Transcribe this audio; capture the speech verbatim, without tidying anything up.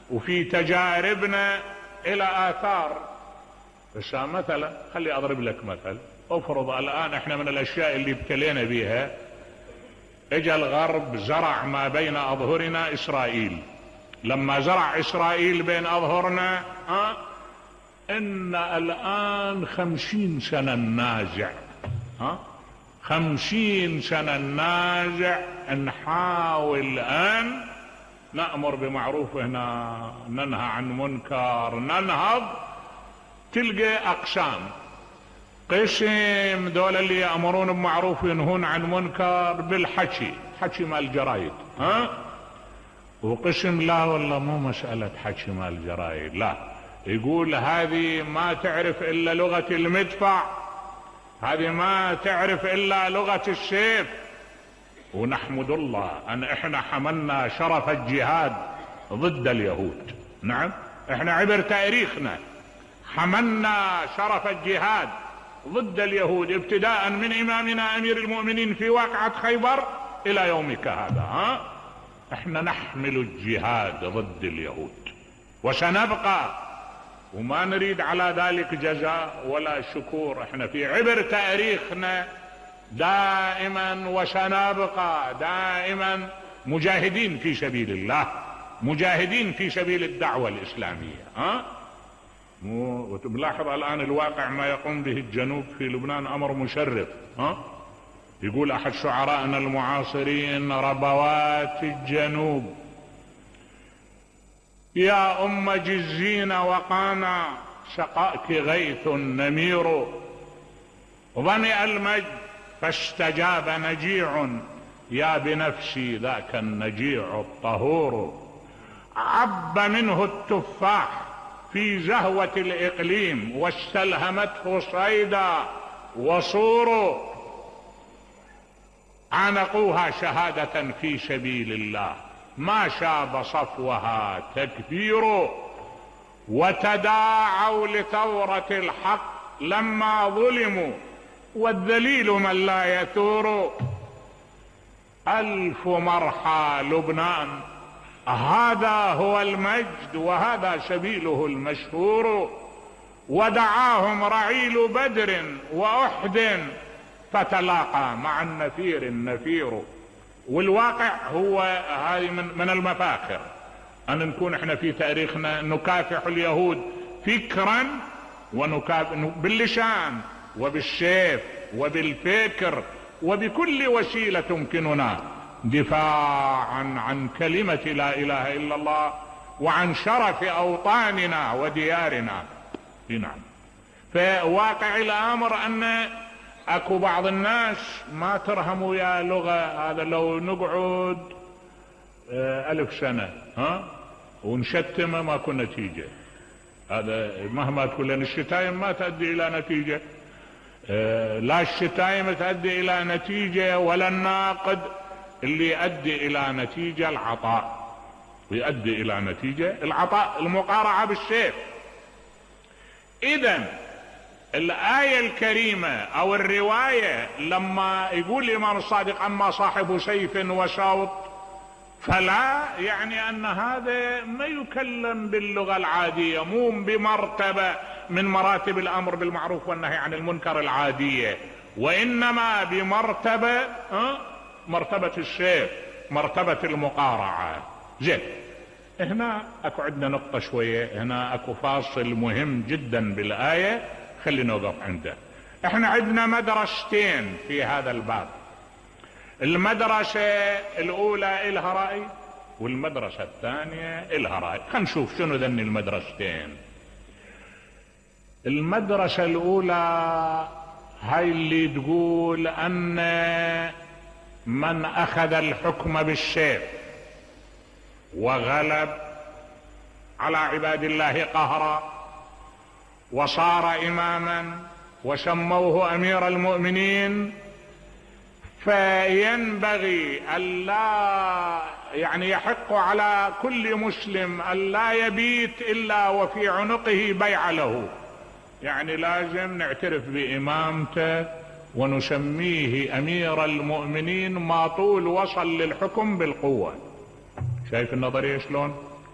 وفي تجاربنا إلى آثار. بس مثلا خلي أضرب لك مثل. افرض الآن احنا من الأشياء اللي ابتلينا بيها، اجى الغرب زرع ما بين أظهرنا إسرائيل. لما زرع إسرائيل بين أظهرنا ها إن الآن خمسين سنة النازع، ها خمسين سنة النازع نحاول أن نأمر بمعروف هنا، ننهى عن منكر، ننهض. تلقى أقسام. قسم دول اللي يأمرون بمعروف وينهون عن منكر بالحكي، حكي مال الجرايد، ها وقسم لا والله مو مسألة حكي مال الجرايد، لا، يقول هذه ما تعرف إلا لغة المدفع، هذه ما تعرف إلا لغة السيف. ونحمد الله أن إحنا حملنا شرف الجهاد ضد اليهود. نعم، إحنا عبر تاريخنا حملنا شرف الجهاد ضد اليهود، ابتداء من إمامنا أمير المؤمنين في واقعة خيبر إلى يومك هذا. ها إحنا نحمل الجهاد ضد اليهود وسنبقى، وما نريد على ذلك جزاء ولا شكور. إحنا في عبر تاريخنا دائما وسنبقى دائما مجاهدين في سبيل الله، مجاهدين في سبيل الدعوة الإسلامية. ها وتلاحظ الآن الواقع ما يقوم به الجنوب في لبنان أمر مشرف. ها يقول أحد شعرائنا المعاصرين: ربوات الجنوب يا أم جزين وقانا سقاك غيث نمير، ظمئ المجد فاستجاب نجيع يا بنفسي ذاك النجيع الطهور، عب منه التفاح في زهوة الإقليم واستلهمته صيدا وصور، عانقوها شهادة في سبيل الله ما شاب صفوها تكبير، وتداعوا لثورة الحق لما ظلموا والذليل من لا يثور. ألف مرحى لبنان هذا هو المجد وهذا سبيله المشهور، ودعاهم رعيل بدر وأحد فتلاقى مع النفير النفير. والواقع هو هذه من, من المفاخر أن نكون احنا في تاريخنا نكافح اليهود فكرا ونكافح باللسان وبالسيف وبالفكر وبكل وسيلة تمكننا دفاعا عن كلمة لا إله إلا الله وعن شرف أوطاننا وديارنا. نعم، فواقع الأمر أن اكو بعض الناس ما ترهموا يا لغة، هذا لو نقعد ألف سنة ها ونشتمه ماكو نتيجة، هذا مهما تقول لنا الشتايم ما تؤدي إلى نتيجة، لا الشتايم تؤدي إلى نتيجة ولا الناقد. اللي يؤدي إلى نتيجة العطاء، ويؤدي إلى نتيجة العطاء، المقارعة بالسيف. إذن الآية الكريمة أو الرواية لما يقول الإمام الصادق أما صاحب سيف وشوط فلا يعني أن هذا ما يكلم باللغة العادية، مو بمرتبة من مراتب الأمر بالمعروف والنهي عن المنكر العادية، وإنما بمرتبة أه؟ مرتبة السيف، مرتبة المقارعة. زين، هنا أكو عندنا نقطة شوية، هنا أكو فاصل مهم جدا بالآية خلينا نوقف عنده. احنا عندنا مدرستين في هذا الباب، المدرسة الأولى إلها رأي والمدرسة الثانية إلها رأي. خلينا نشوف شنو ذني المدرستين. المدرسة الأولى هاي اللي تقول أن من أخذ الحكم بالسيف وغلب على عباد الله قهرا وصار إماما وسموه أمير المؤمنين، فينبغي ألا يعني يحق على كل مسلم ألا يبيت إلا وفي عنقه بيعة له، يعني لازم نعترف بإمامته ونسميه أمير المؤمنين ما طول وصل للحكم بالقوة. شايف النظرية شلون؟